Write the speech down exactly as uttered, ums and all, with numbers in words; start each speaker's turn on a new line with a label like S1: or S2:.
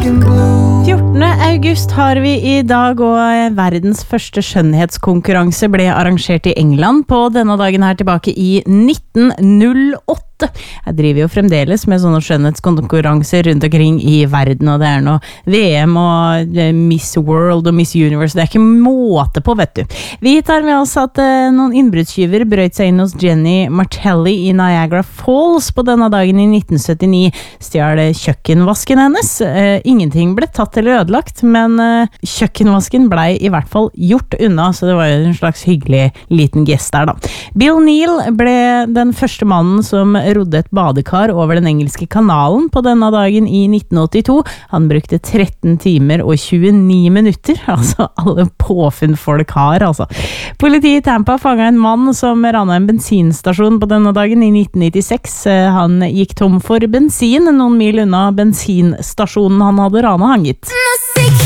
S1: fjortende august har vi i dag, og verdens første skjønnhetskonkurranse ble arrangert i England på denne dagen her tilbake i nitten null åtte. Jeg driver jo fremdeles med sånne skjønnhetskonkurranser rundt omkring i verden, og det er noe V M og Miss World og Miss Universe, det er ikke måte på, vet du. Vi tar med oss at uh, noen innbruddstyver brøt seg inn hos Jenny Martelli i Niagara Falls på denne dagen i nitten syttini, stjal kjøkkenvasken hennes. Uh, ingenting ble tatt eller ødelagt, men uh, kjøkkenvasken ble i hvert fall gjort unna, så det var jo en slags hyggelig liten gest der da. Bill Neal ble den første mannen som rodde et badekar over den engelske kanalen på denne dagen i nitten åttito. Han brukte tretten timer og tjueni minutter, altså alle påfunn folk har, altså. Politiet i Tampa fanget en mann som ranet en bensinstasjon på denne dagen i nitten nittiseks. Han gikk tom for bensin noen mil unna bensinstasjonen han hadde ranet, han gitt.